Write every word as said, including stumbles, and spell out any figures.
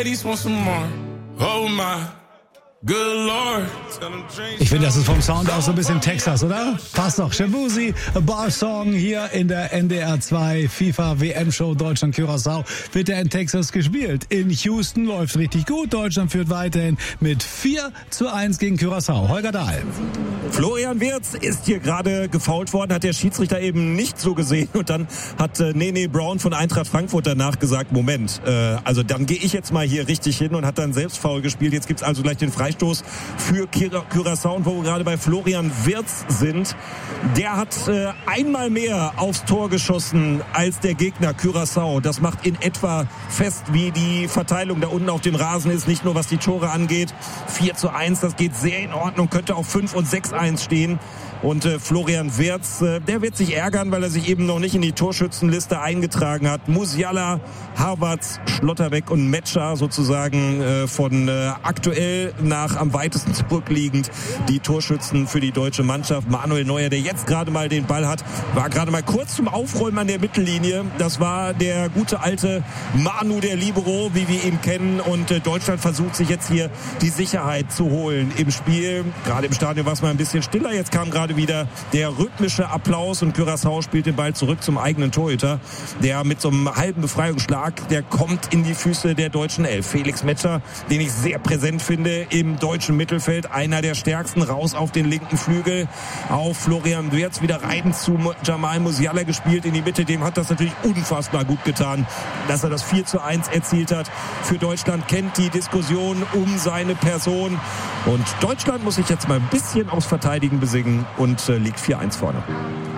Ich finde, das ist vom Sound auch so ein bisschen Texas, oder? Passt doch. Shabuzi, a Bar Song hier in der N D R zwei FIFA W M-Show Deutschland-Curaçao wird ja in Texas gespielt. In Houston läuft richtig gut. Deutschland führt weiterhin mit vier zu eins gegen Curaçao. Holger Dahl. Florian Wirtz ist hier gerade gefoult worden, hat der Schiedsrichter eben nicht so gesehen. Und dann hat äh, Nene Brown von Eintracht Frankfurt danach gesagt, Moment, äh, also dann gehe ich jetzt mal hier richtig hin und hat dann selbst faul gespielt. Jetzt gibt's also gleich den Freistoß für Curaçao. Und wo wir gerade bei Florian Wirtz sind, der hat äh, einmal mehr aufs Tor geschossen als der Gegner Curaçao. Das macht in etwa fest, wie die Verteilung da unten auf dem Rasen ist. Nicht nur was die Tore angeht. vier zu eins, das geht sehr in Ordnung, könnte auch fünf und sechs eins stehen. Und äh, Florian Wirtz, äh, der wird sich ärgern, weil er sich eben noch nicht in die Torschützenliste eingetragen hat. Musiala, Havertz, Schlotterbeck und Metscher sozusagen äh, von äh, aktuell nach am weitesten zurückliegend die Torschützen für die deutsche Mannschaft. Manuel Neuer, der jetzt gerade mal den Ball hat, war gerade mal kurz zum Aufräumen an der Mittellinie. Das war der gute alte Manu, der Libero, wie wir ihn kennen. Und äh, Deutschland versucht sich jetzt hier die Sicherheit zu holen im Spiel. Gerade im Stadion war es mal ein bisschen stiller. Jetzt kam gerade wieder der rhythmische Applaus und Curaçao spielt den Ball zurück zum eigenen Torhüter, der mit so einem halben Befreiungsschlag, der kommt in die Füße der deutschen Elf. Felix Metscher, den ich sehr präsent finde im deutschen Mittelfeld, einer der stärksten, raus auf den linken Flügel, auf Florian Wirtz, wieder rein zu Jamal Musiala gespielt in die Mitte. Dem hat das natürlich unfassbar gut getan, dass er das vier zu eins erzielt hat. Für Deutschland kennt die Diskussion um seine Person und Deutschland muss sich jetzt mal ein bisschen aufs Verteidigen besingen und äh, liegt vier eins vorne.